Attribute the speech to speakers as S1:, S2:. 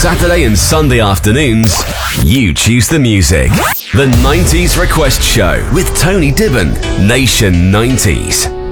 S1: Saturday and Sunday afternoons, you choose the music. The 90s Request Show with Tony Dibben, Nation 90s.